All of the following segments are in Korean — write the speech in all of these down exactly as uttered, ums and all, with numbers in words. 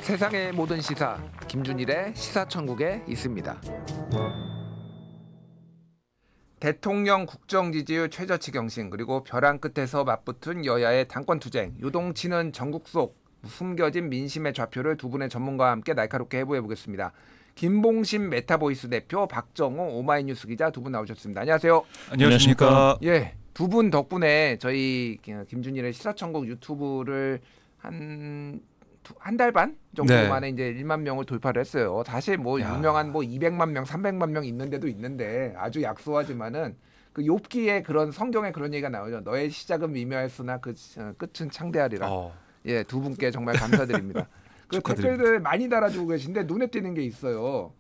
세상의 모든 시사 김준일의 시사천국에 있습니다. 대통령 국정 지지율 최저치 경신 그리고 벼랑 끝에서 맞붙은 여야의 당권 투쟁 요동치는 전국 속 숨겨진 민심의 좌표를 두 분의 전문가와 함께 날카롭게 해부해 보겠습니다. 김봉신 메타보이스 대표 박정호 오마이뉴스 기자 두 분 나오셨습니다. 안녕하세요. 안녕하십니까. 예, 두 분 덕분에 저희 김준일의 시사천국 유튜브를 한 한 달 반 정도 네. 만에 이제 일만 명을 돌파를 했어요. 사실 뭐 야. 유명한 뭐 이백만 명, 삼백만 명 있는 데도 있는데 아주 약소하지만은 그 욥기에 그런 성경에 그런 얘기가 나오죠. 너의 시작은 미묘했으나 그 끝은 창대하리라. 어. 예, 두 분께 정말 감사드립니다. 그 축하드립니다. 댓글들 많이 달아주고 계신데 눈에 띄는 게 있어요.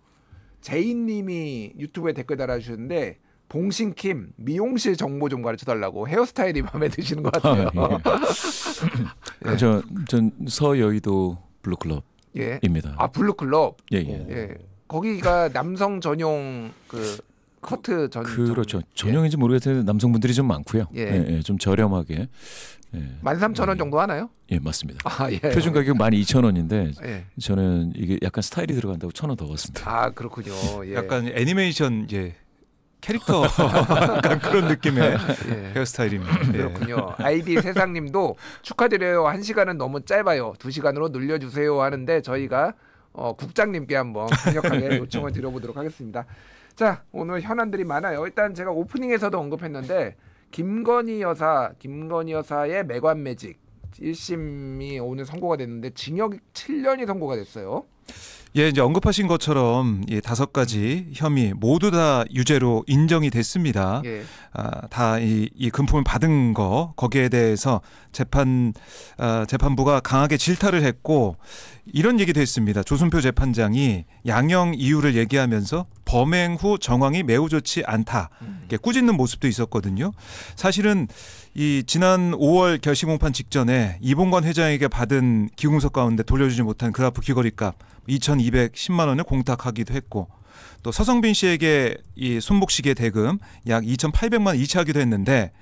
제인님이 유튜브에 댓글 달아주셨는데 봉신킴 미용실 정보 좀 가르쳐달라고. 헤어스타일이 마음에 드시는 것 같아요. 아, 예. 저, 전 서여의도 블루클럽입니다. 예. 아 블루클럽. 예, 예. 예. 거기가 남성 전용 그 커트 전. 그렇죠. 전, 전용인지 모르겠는데 남성분들이 좀 많고요. 예. 예, 예, 좀 저렴하게. 예. 만 삼천 원 정도 하나요? 예, 맞습니다. 아 예. 표준 가격 만 이천 원인데 예. 저는 이게 약간 스타일이 들어간다고 천 원 더 받습니다. 아 그렇군요. 예. 약간 애니메이션 이제 캐릭터 약간 그런 느낌의 예. 헤어스타일입니다. 예. 그렇군요. 아이디 세상님도 축하드려요. 한 시간은 너무 짧아요. 두 시간으로 늘려주세요 하는데 저희가 어, 국장님께 한번 강력하게 요청을 드려보도록 하겠습니다. 자, 오늘 현안들이 많아요. 일단 제가 오프닝에서도 언급했는데 김건희 여사, 김건희 여사의 매관매직 일 심이 오늘 선고가 됐는데 징역 칠 년이 선고가 됐어요. 예, 이제 언급하신 것처럼 이 다섯 가지 혐의 모두 다 유죄로 인정이 됐습니다. 예. 아, 다 이 이 금품을 받은 거 거기에 대해서 재판 아, 재판부가 강하게 질타를 했고 이런 얘기도 했습니다. 조순표 재판장이 양형 이유를 얘기하면서 범행 후 정황이 매우 좋지 않다. 이렇게 꾸짖는 모습도 있었거든요. 사실은 이 지난 오월 결심 공판 직전에 이봉관 회장에게 받은 기공석 가운데 돌려주지 못한 그 앞으로 귀걸이값 이천이백십만 원을 공탁하기도 했고 또 서성빈 씨에게 이 손목시계 대금 약 이천팔백만 원 이체하기도 했는데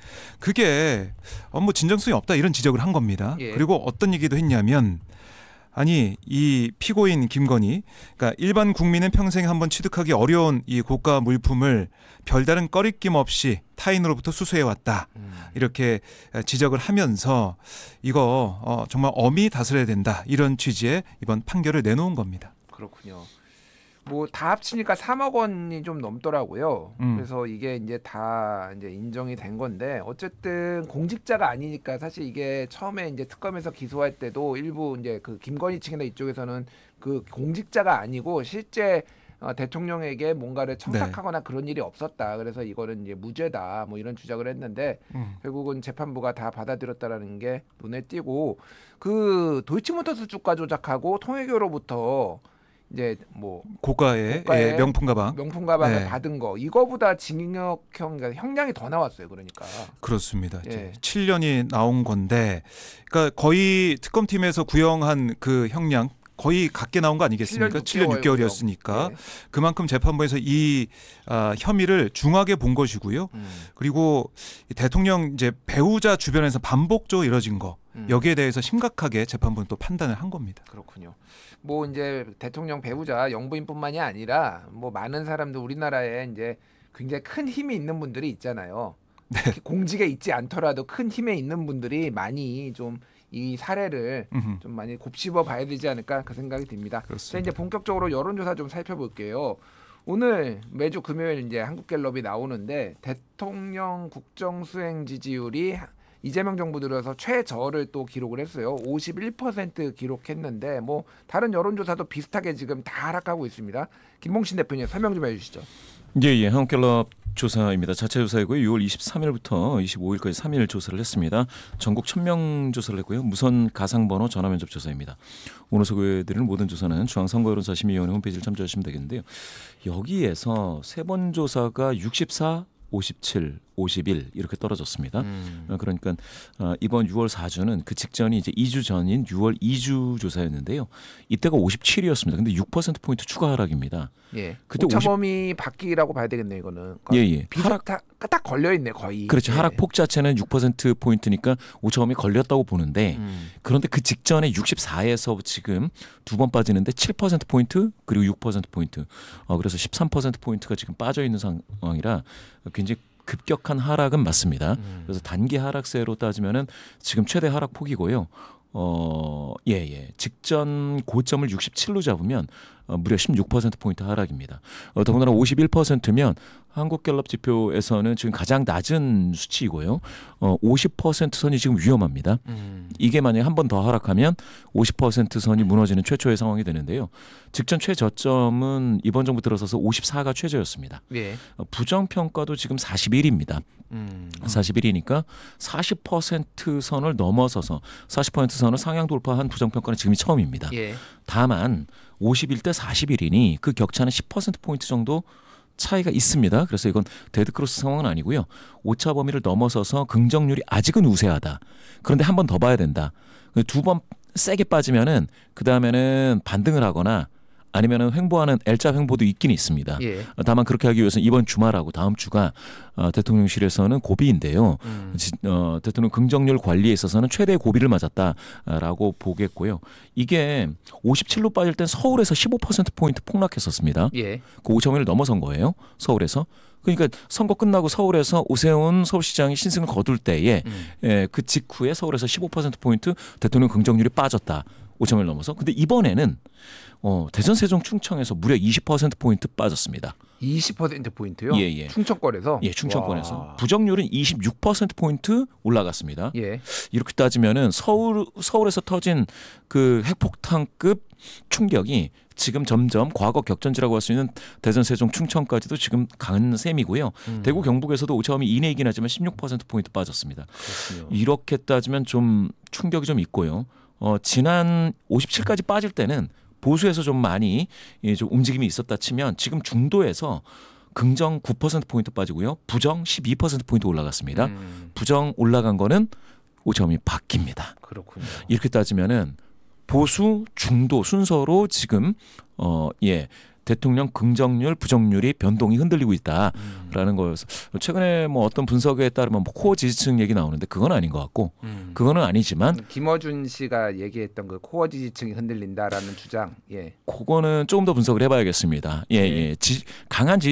그게 어, 뭐 진정성이 없다 이런 지적을 한 겁니다. 예. 그리고 어떤 얘기도 했냐면 아니 이 피고인 김건희 그러니까 일반 국민은 평생 한번 취득하기 어려운 이 고가 물품을 별다른 꺼리낌 없이 타인으로부터 수수해왔다 음. 이렇게 지적을 하면서 이거 어, 정말 엄히 다스려야 된다 이런 취지의 이번 판결을 내놓은 겁니다. 그렇군요. 뭐 다 합치니까 삼억 원이 좀 넘더라고요. 음. 그래서 이게 이제 다 이제 인정이 된 건데 어쨌든 공직자가 아니니까 사실 이게 처음에 이제 특검에서 기소할 때도 일부 이제 그 김건희 측이나 이쪽에서는 그 공직자가 아니고 실제 어, 대통령에게 뭔가를 청탁하거나 네. 그런 일이 없었다. 그래서 이거는 이제 무죄다. 뭐 이런 주장을 했는데 음. 결국은 재판부가 다 받아들였다라는 게 눈에 띄고 그 도이치모터스 주가 조작하고 통일교로부터 이제 뭐 고가의, 고가의 예, 명품 가방 명품 가방을 네. 받은 거 이거보다 징역형 그러니까 형량이 더 나왔어요. 그러니까 그렇습니다. 예. 이제 칠 년이 나온 건데 그러니까 거의 특검팀에서 구형한 그 형량 거의 같게 나온 거 아니겠습니까? 칠 년 육 개월이었으니까 네. 그만큼 재판부에서 이 아, 혐의를 중하게 본 것이고요. 음. 그리고 대통령 이제 배우자 주변에서 반복적으로 이뤄진 거 음. 여기에 대해서 심각하게 재판부는 또 판단을 한 겁니다. 그렇군요. 뭐 이제 대통령 배우자 영부인뿐만이 아니라 뭐 많은 사람들 우리나라에 이제 굉장히 큰 힘이 있는 분들이 있잖아요. 네. 공직에 있지 않더라도 큰 힘에 있는 분들이 많이 좀 이 사례를 음흠. 좀 많이 곱씹어 봐야 되지 않을까 그 생각이 듭니다. 그렇습니다. 자, 이제 본격적으로 여론조사 좀 살펴볼게요. 오늘 매주 금요일 이제 한국갤럽이 나오는데 대통령 국정수행 지지율이 이재명 정부 들어서 최저를 또 기록을 했어요. 오십일 퍼센트 기록했는데 뭐 다른 여론조사도 비슷하게 지금 다 하락하고 있습니다. 김봉신 대표님 설명 좀 해주시죠. 예, 예. 한국갤럽 조사입니다. 자체 조사이고요. 유월 이십삼일부터 이십오일까지 삼 일 조사를 했습니다. 전국 천 명 조사를 했고요. 무선 가상번호 전화면접 조사입니다. 오늘 소개해드리는 모든 조사는 중앙선거여론조사심의위원회 홈페이지를 참조하시면 되겠는데요. 여기에서 세 번 조사가 육십사, 오십칠, 오십일 이렇게 떨어졌습니다. 음. 어, 그러니까 어, 이번 유월 사 주는 그 직전이 이제 이 주 전인 유월 이 주 조사였는데요. 이때가 오십칠이었습니다. 근데 육 퍼센트 포인트 추가 하락입니다. 예. 그때 오차범위 바뀌라고 봐야 되겠네 이거는. 예, 예. 비슷 딱, 딱 걸려 있네 거의. 그렇죠. 예. 하락폭 자체는 육 퍼센트 포인트니까 오차범위 걸렸다고 보는데 음. 그런데 그 직전에 육십사에서 지금 두 번 빠지는데 칠 퍼센트 포인트 그리고 육 퍼센트 포인트. 어, 그래서 십삼 퍼센트 포인트가 지금 빠져 있는 상황이라 굉장히 급격한 하락은 맞습니다. 음. 그래서 단기 하락세로 따지면은 지금 최대 하락폭이고요. 어, 예, 예. 직전 고점을 육십칠로 잡으면 어, 무려 십육 퍼센트 포인트 하락입니다. 어, 더군다나 오십일 퍼센트면 한국갤럽 지표에서는 지금 가장 낮은 수치이고요. 어, 오십 퍼센트 선이 지금 위험합니다. 음. 이게 만약에 한 번 더 하락하면 오십 퍼센트 선이 무너지는 최초의 상황이 되는데요. 직전 최저점은 이번 정부 들어서서 오십사가 최저였습니다. 예. 어, 부정평가도 지금 사십일입니다. 음. 사십일이니까 사십 퍼센트 선을 넘어서서 사십 퍼센트 선을 상향 돌파한 부정평가는 지금이 처음입니다. 예. 다만 오십일 대 사십일이니 그 격차는 십 퍼센트 포인트 정도 차이가 있습니다. 그래서 이건 데드크로스 상황은 아니고요. 오차 범위를 넘어서서 긍정률이 아직은 우세하다. 그런데 한 번 더 봐야 된다. 두 번 세게 빠지면은 그 다음에는 반등을 하거나 아니면은 횡보하는 L자 횡보도 있긴 있습니다. 예. 다만 그렇게 하기 위해서는 이번 주말하고 다음 주가 어, 대통령실에서는 고비인데요. 음. 지, 어, 대통령 긍정률 관리에 있어서는 최대의 고비를 맞았다라고 보겠고요. 이게 오십칠로 빠질 땐 서울에서 십오 퍼센트 포인트 폭락했었습니다. 예. 그 오천원을 넘어선 거예요. 서울에서. 그러니까 선거 끝나고 서울에서 오세훈 서울시장이 신승을 거둘 때에 음. 예, 그 직후에 서울에서 십오 퍼센트 포인트 대통령 긍정률이 빠졌다. 오천원을 넘어서. 근데 이번에는 어, 대전 세종 충청에서 무려 이십 퍼센트 포인트 빠졌습니다. 이십 퍼센트 포인트요? 예, 예. 충청권에서? 예, 충청권에서. 와. 부정률은 이십육 퍼센트 포인트 올라갔습니다. 예. 이렇게 따지면은 서울 서울에서 터진 그 핵폭탄급 충격이 지금 점점 과거 격전지라고 할 수 있는 대전 세종 충청까지도 지금 강한 셈이고요. 음. 대구 경북에서도 오차범위 이내이긴 하지만 십육 퍼센트 포인트 빠졌습니다. 그렇군요. 이렇게 따지면 좀 충격이 좀 있고요. 어, 지난 오십칠까지 빠질 때는 보수에서 좀 많이 예, 좀 움직임이 있었다 치면 지금 중도에서 긍정 구 퍼센트 포인트 빠지고요. 부정 십이 퍼센트 포인트 올라갔습니다. 음. 부정 올라간 거는 오차범위 바뀝니다. 그렇군요. 이렇게 따지면은 보수 중도 순서로 지금 어, 예. 대통령 긍정률, 부정률이 변동이 흔들리고 있다라는 음. 거여서 최근에 뭐 어떤 분석에 따르면 뭐 코어 지지층 얘기 나오는데 그건 아닌 것 같고 음. 그거는 아니지만 김어준 씨가 얘기했던 그 코어 지지층이 흔들린다라는 주장. 예. 그거는 조금 더 분석을 해봐야겠습니다. 예, 네. 예. 지, 강한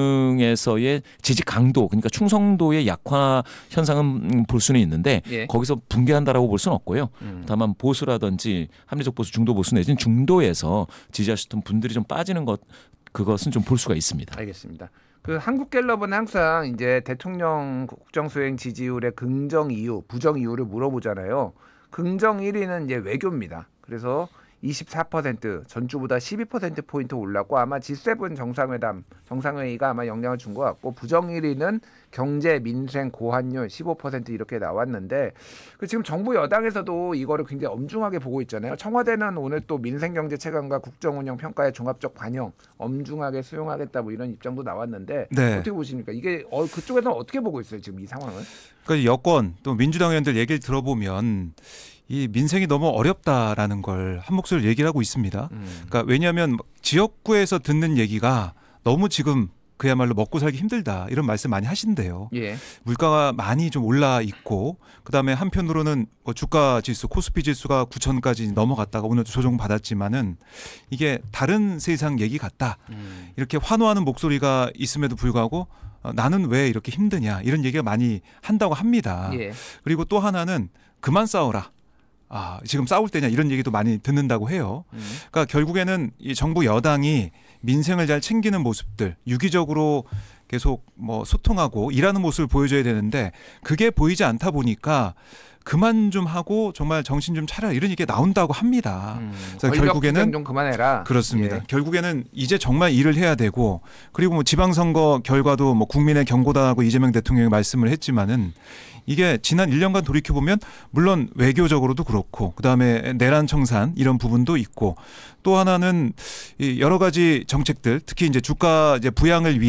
지지층에서의 지지 강도, 그러니까 충성도의 약화 현상은 볼 수는 있는데 예. 거기서 붕괴한다라고 볼 수는 없고요. 음. 다만 보수라든지 합리적 보수, 중도 보수 내지는 중도에서 지지하셨던 분들이 좀 빠지는 것, 그것은 좀 볼 수가 있습니다. 알겠습니다. 그 한국갤럽은 항상 이제 대통령 국정수행 지지율의 긍정 이유, 부정 이유를 물어보잖아요. 긍정 일 위는 이제 외교입니다. 그래서 이십사 퍼센트 전주보다 십이 퍼센트 포인트 올랐고 아마 지 세븐 정상회담 정상회의가 아마 영향을 준 것 같고 부정 일 위는 경제, 민생, 고환율 십오 퍼센트 이렇게 나왔는데 그 지금 정부 여당에서도 이거를 굉장히 엄중하게 보고 있잖아요. 청와대는 오늘 또 민생 경제 체감과 국정 운영 평가의 종합적 반영 엄중하게 수용하겠다 뭐 이런 입장도 나왔는데 네. 어떻게 보십니까? 이게 어, 그쪽에서는 어떻게 보고 있어요 지금 이 상황을? 그러니까 여권 또 민주당 의원들 얘기를 들어보면 이 민생이 너무 어렵다라는 걸 한 목소리를 얘기를 하고 있습니다. 음. 그러니까 왜냐하면 지역구에서 듣는 얘기가 너무 지금 그야말로 먹고 살기 힘들다 이런 말씀 많이 하신대요. 예. 물가가 많이 좀 올라 있고 그다음에 한편으로는 뭐 주가 지수 코스피 지수가 구천까지 넘어갔다가 오늘도 조정 받았지만은 이게 다른 세상 얘기 같다. 음. 이렇게 환호하는 목소리가 있음에도 불구하고 어, 나는 왜 이렇게 힘드냐 이런 얘기가 많이 한다고 합니다. 예. 그리고 또 하나는 그만 싸워라. 아, 지금 싸울 때냐 이런 얘기도 많이 듣는다고 해요. 음. 그러니까 결국에는 이 정부 여당이 민생을 잘 챙기는 모습들, 유기적으로 계속 뭐 소통하고 일하는 모습을 보여줘야 되는데 그게 보이지 않다 보니까 그만 좀 하고 정말 정신 좀 차려 이런 얘기가 나온다고 합니다. 음. 그래서 권력 결국에는 투쟁 좀 그만해라. 그렇습니다. 예. 결국에는 이제 정말 일을 해야 되고 그리고 뭐 지방선거 결과도 뭐 국민의 경고다하고 이재명 대통령이 말씀을 했지만은 이게 지난 일 년간 돌이켜 보면 물론 외교적으로도 그렇고 그다음에 내란 청산 이런 부분도 있고 또 하나는 이 여러 가지 정책들 특히 이제 주가 이제 부양을 위한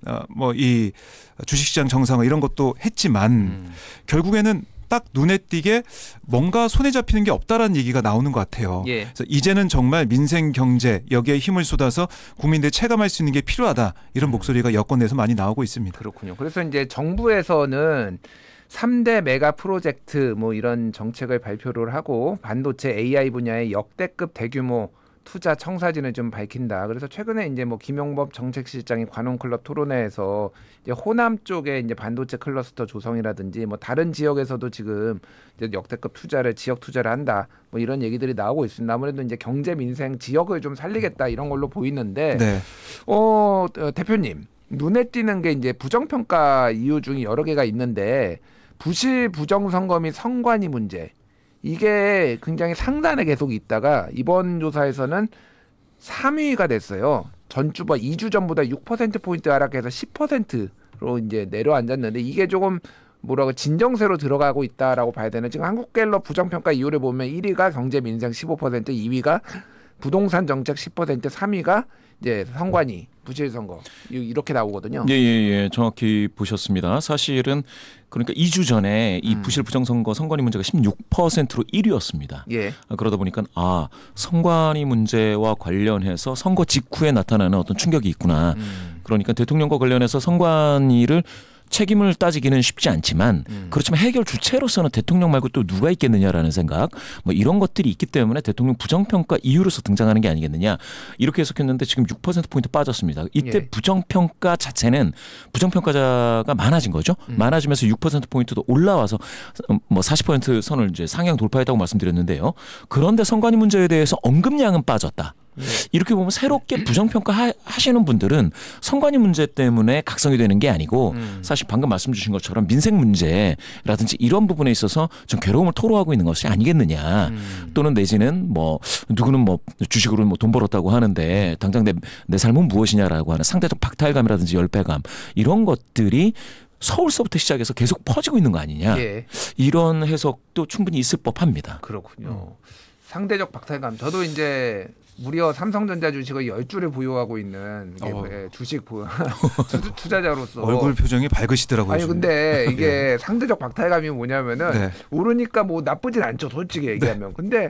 어, 뭐 이 주식시장 정상화 이런 것도 했지만 음. 결국에는 딱 눈에 띄게 뭔가 손에 잡히는 게 없다라는 얘기가 나오는 것 같아요. 예. 그래서 이제는 정말 민생 경제 여기에 힘을 쏟아서 국민들이 체감할 수 있는 게 필요하다 이런 목소리가 여권 내에서 많이 나오고 있습니다. 그렇군요. 그래서 이제 정부에서는 삼 대 메가 프로젝트 뭐 이런 정책을 발표를 하고 반도체 에이아이 분야의 역대급 대규모 투자 청사진을 좀 밝힌다. 그래서 최근에 이제 뭐 김용범 정책실장이 관훈클럽 토론회에서 이제 호남 쪽에 이제 반도체 클러스터 조성이라든지 뭐 다른 지역에서도 지금 이제 역대급 투자를 지역 투자를 한다. 뭐 이런 얘기들이 나오고 있습니다. 아무래도 이제 경제 민생 지역을 좀 살리겠다 이런 걸로 보이는데, 네. 어, 어 대표님 눈에 띄는 게 이제 부정평가 이유 중에 여러 개가 있는데 부실 부정선거 및 선관위 문제. 이게 굉장히 상단에 계속 있다가 이번 조사에서는 삼 위가 됐어요. 전주보다 이 주 전보다 육 퍼센트 포인트 하락해서 십 퍼센트로 이제 내려앉았는데 이게 조금 뭐라고 진정세로 들어가고 있다라고 봐야 되나. 지금 한국갤럽 부정평가 이유를 보면 일 위가 경제민생 십오 퍼센트, 이 위가 부동산 정책 십 퍼센트, 삼 위가 이제 선관위 부실선거 이렇게 나오거든요. 예, 예, 예. 정확히 보셨습니다. 사실은 그러니까 이 주 전에 이 음. 부실 부정선거 선관위 문제가 십육 퍼센트로 일 위였습니다. 예. 그러다 보니까 아 선관위 문제와 관련해서 선거 직후에 나타나는 어떤 충격이 있구나. 음. 그러니까 대통령과 관련해서 선관위를 책임을 따지기는 쉽지 않지만 음. 그렇지만 해결 주체로서는 대통령 말고 또 누가 있겠느냐라는 생각 뭐 이런 것들이 있기 때문에 대통령 부정평가 이유로서 등장하는 게 아니겠느냐 이렇게 해석했는데 지금 육 퍼센트 포인트 빠졌습니다. 이때 예. 부정평가 자체는 부정평가자가 많아진 거죠. 음. 많아지면서 육 퍼센트 포인트도 올라와서 뭐 사십 퍼센트 선을 이제 상향 돌파했다고 말씀드렸는데요. 그런데 선관위 문제에 대해서 언급량은 빠졌다. 예. 이렇게 보면 새롭게 부정평가 하, 하시는 분들은 선관위 문제 때문에 각성이 되는 게 아니고 음. 사실 방금 말씀 주신 것처럼 민생 문제라든지 이런 부분에 있어서 좀 괴로움을 토로하고 있는 것이 아니겠느냐. 음. 또는 내지는 뭐 누구는 뭐 주식으로 뭐 돈 벌었다고 하는데 당장 내, 내 삶은 무엇이냐라고 하는 상대적 박탈감이라든지 열패감 이런 것들이 서울서부터 시작해서 계속 퍼지고 있는 거 아니냐. 예. 이런 해석도 충분히 있을 법합니다. 그렇군요. 상대적 박탈감. 저도 이제 무려 삼성전자 주식을 열 주를 보유하고 있는 이게 어. 예, 주식 보유 투, 투자자로서 얼굴 표정이 밝으시더라고요. 아니 지금. 근데 이게 상대적 박탈감이 뭐냐면은 네. 오르니까 뭐 나쁘진 않죠, 솔직히 얘기하면. 근데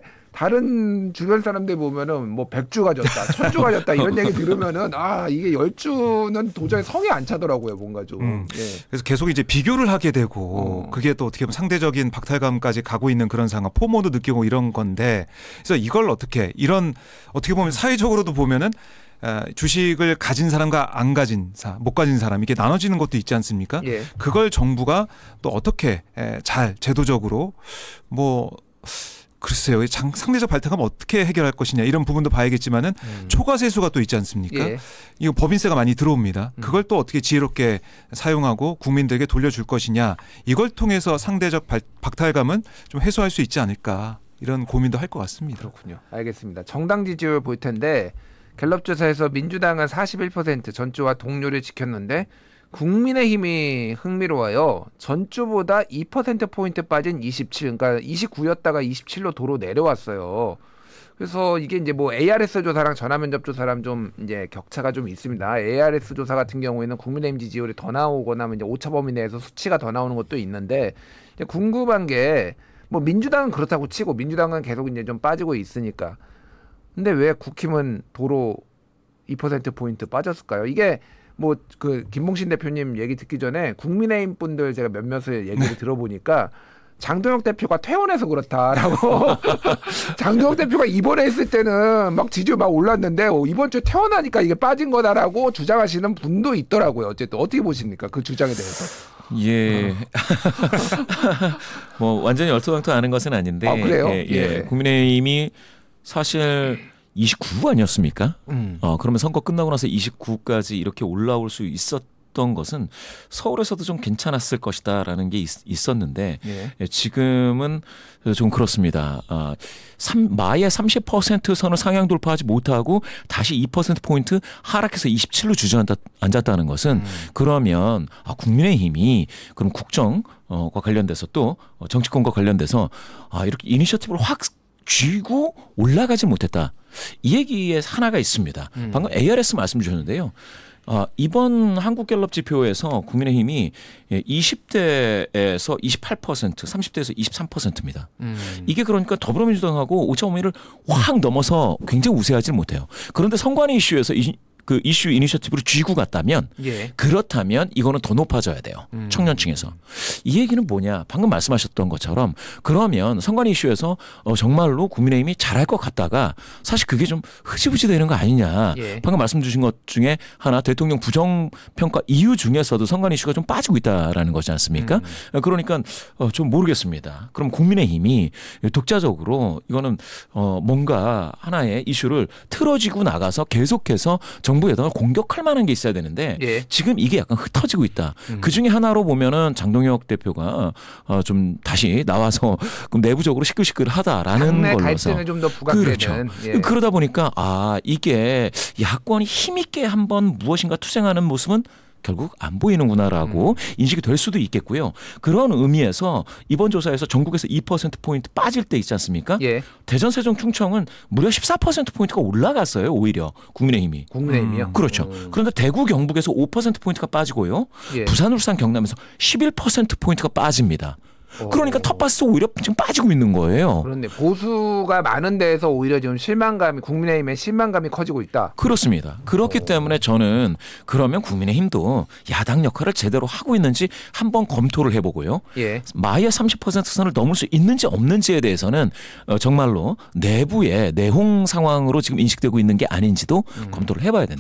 다른 주변 사람들 보면은 뭐 백 주 가졌다, 천 주 가졌다 이런 얘기 들으면은 아 이게 열 주는 도저히 성이 안 차더라고요, 뭔가 좀. 음. 예. 그래서 계속 이제 비교를 하게 되고 어. 그게 또 어떻게 보면 상대적인 박탈감까지 가고 있는 그런 상황, 포모도 느끼고 이런 건데 그래서 이걸 어떻게 이런 어떻게 보면 사회적으로도 보면은 어, 주식을 가진 사람과 안 가진 사, 못 가진 사람 이게 나눠지는 것도 있지 않습니까? 예. 그걸 정부가 또 어떻게 에, 잘 제도적으로 뭐 글쎄요, 장, 상대적 발탁하면 어떻게 해결할 것이냐 이런 부분도 봐야겠지만은 음. 초과세수가 또 있지 않습니까? 예. 이거 법인세가 많이 들어옵니다. 음. 그걸 또 어떻게 지혜롭게 사용하고 국민들에게 돌려줄 것이냐 이걸 통해서 상대적 발, 박탈감은 좀 해소할 수 있지 않을까 이런 고민도 할 것 같습니다. 그렇군요. 알겠습니다. 정당 지지율 볼 텐데 갤럽 조사에서 민주당은 사십일 퍼센트 전주와 동료를 지켰는데 국민의힘이 흥미로워요. 전주보다 이 퍼센트 포인트 빠진 이십칠, 그러니까 이십구였다가 이십칠로 도로 내려왔어요. 그래서 이게 이제 뭐 에이아르에스 조사랑 전화면접 조사랑 좀 이제 격차가 좀 있습니다. 에이아르에스 조사 같은 경우에는 국민의힘 지지율이 더 나오거나 이제 오차 범위 내에서 수치가 더 나오는 것도 있는데 이제 궁금한 게 뭐 민주당은 그렇다고 치고 민주당은 계속 이제 좀 빠지고 있으니까. 근데 왜 국힘은 도로 이 퍼센트 포인트 빠졌을까요? 이게 뭐 그 김봉신 대표님 얘기 듣기 전에 국민의힘 분들 제가 몇몇의 얘기를 들어보니까 장동혁 대표가 퇴원해서 그렇다라고. 장동혁 대표가 이번에 했을 때는 막 지지율 막 올랐는데 어, 이번 주에 퇴원하니까 이게 빠진 거다라고 주장하시는 분도 있더라고요. 어쨌든 어떻게 보십니까? 그 주장에 대해서. 예. 뭐 완전히 얼토당토하는 것은 아닌데. 아, 그래요? 예, 예. 예. 국민의힘이 사실 이십구 아니었습니까? 음. 어, 그러면 선거 끝나고 나서 이십구까지 이렇게 올라올 수 있었던 것은 서울에서도 좀 괜찮았을 것이다라는 게 있, 있었는데 예. 예, 지금은 좀 그렇습니다. 아, 삼, 마의 삼십 퍼센트 선을 상향 돌파하지 못하고 다시 이 퍼센트 포인트 하락해서 이십칠로 주저앉았다는 것은 음. 그러면 아, 국민의힘이 그럼 국정과 관련돼서 또 정치권과 관련돼서 아, 이렇게 이니셔티브를 확 쥐고 올라가지 못했다. 이 얘기에 하나가 있습니다. 음. 방금 에이아르에스 말씀 주셨는데요. 아, 이번 한국갤럽 지표에서 국민의힘이 이십 대에서 이십팔 퍼센트, 삼십 대에서 이십삼 퍼센트입니다. 음. 이게 그러니까 더불어민주당하고 오차범위를 확 넘어서 굉장히 우세하지 못해요. 그런데 선관위 이슈에서 이, 그 이슈 이니셔티브를 쥐고 갔다면 예. 그렇다면 이거는 더 높아져야 돼요. 음. 청년층에서. 이 얘기는 뭐냐. 방금 말씀하셨던 것처럼 그러면 선관위 이슈에서 어, 정말로 국민의힘이 잘할 것 같다가 사실 그게 좀 흐지부지 되는 거 아니냐. 예. 방금 말씀 주신 것 중에 하나 대통령 부정평가 이유 중에서도 선관위 이슈가 좀 빠지고 있다라는 거지 않습니까? 음. 그러니까 어, 좀 모르겠습니다. 그럼 국민의힘이 독자적으로 이거는 어, 뭔가 하나의 이슈를 틀어지고 나가서 계속해서 정부 여당을 공격할 만한 게 있어야 되는데 예. 지금 이게 약간 흩어지고 있다. 음. 그 중에 하나로 보면은 장동혁 대표가 어, 좀 다시 나와서 그럼 내부적으로 시끌시끌하다라는 당내 걸로서 갈등을 좀 더 부각되는. 그렇죠. 예. 그러다 보니까 아 이게 야권이 힘있게 한번 무엇인가 투쟁하는 모습은 결국 안 보이는구나라고 음. 인식이 될 수도 있겠고요. 그런 의미에서 이번 조사에서 전국에서 이 퍼센트 포인트 빠질 때 있지 않습니까? 예. 대전, 세종, 충청은 무려 십사 퍼센트 포인트가 올라갔어요. 오히려 국민의힘이. 국민의힘이요. 음. 그렇죠. 음. 그런데 대구, 경북에서 오 퍼센트 포인트가 빠지고요. 예. 부산, 울산, 경남에서 십일 퍼센트 포인트가 빠집니다. 오. 그러니까 텃밭에서 오히려 지금 빠지고 있는 거예요. 그런데 보수가 많은 데에서 오히려 지금 실망감이 국민의힘의 실망감이 커지고 있다. 그렇습니다. 그렇기 오. 때문에 저는 그러면 국민의힘도 야당 역할을 제대로 하고 있는지 한번 검토를 해보고요. 예. 마이의 삼십 퍼센트 선을 넘을 수 있는지 없는지에 대해서는 어, 정말로 내부의 내홍 상황으로 지금 인식되고 있는 게 아닌지도 음. 검토를 해봐야 된다.